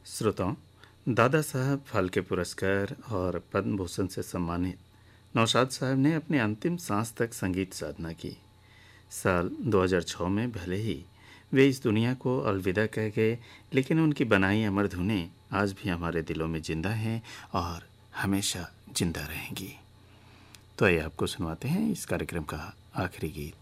श्रोताओं, दादा साहब फाल्के पुरस्कार और पद्म भूषण से सम्मानित नौशाद साहब ने अपनी अंतिम सांस तक संगीत साधना की। साल 2006 में भले ही वे इस दुनिया को अलविदा कह गए, लेकिन उनकी बनाई अमर धुनें आज भी हमारे दिलों में जिंदा हैं और हमेशा जिंदा रहेंगी। तो आइए आपको सुनवाते हैं इस कार्यक्रम का आखिरी गीत।